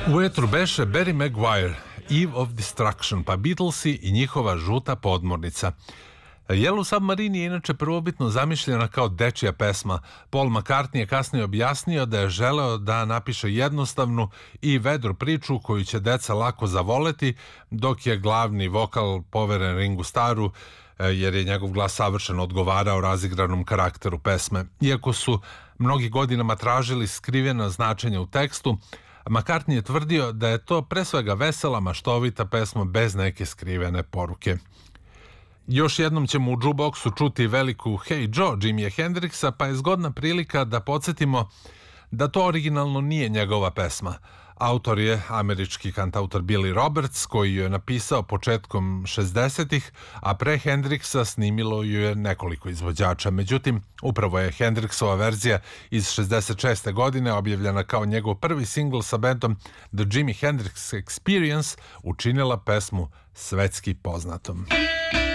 U etru beše Barry Maguire, Eve of Destruction, pa Beatlesi i njihova žuta podmornica. Yellow Submarine je inače prvobitno zamišljena kao dečija pesma. Paul McCartney je kasnije objasnio da je želeo da napiše jednostavnu i vedru priču koju će deca lako zavoleti, dok je glavni vokal poveren Ringu Starru, jer je njegov glas savršeno odgovarao razigranom karakteru pesme. Iako su mnogi godinama tražili skrivena značenja u tekstu, McCartney je tvrdio da je to pre svega vesela, maštovita pesma bez neke skrivene poruke. Još jednom ćemo u jukeboxu čuti veliku Hey Joe Jimija Hendrixa, pa je zgodna prilika da podsjetimo da to originalno nije njegova pesma. Autor je američki kantautor Billy Roberts, koji ju je napisao početkom 60-ih, a pre Hendrixa snimilo ju je nekoliko izvođača. Međutim, upravo je Hendrixova verzija iz 66. godine, objavljena kao njegov prvi singl sa bendom The Jimi Hendrix Experience, učinila pesmu svetski poznatom.